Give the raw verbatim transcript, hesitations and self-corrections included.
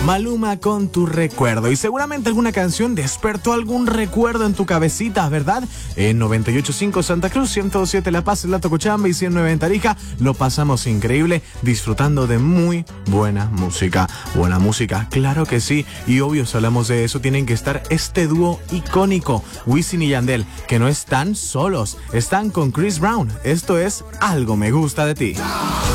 Maluma con Tu Recuerdo. Y seguramente alguna canción despertó algún recuerdo en tu cabecita, ¿verdad? En noventa y ocho punto cinco Santa Cruz, ciento dos punto siete La Paz, El Alto Cochabamba y ciento nueve en Tarija. Lo pasamos increíble disfrutando de muy buena música. Buena música, claro que sí. Y obvio, si hablamos de eso, tienen que estar este dúo icónico, Wisin y Yandel, que no están solos, están con Chris Brown. Esto es Algo Me Gusta de Ti.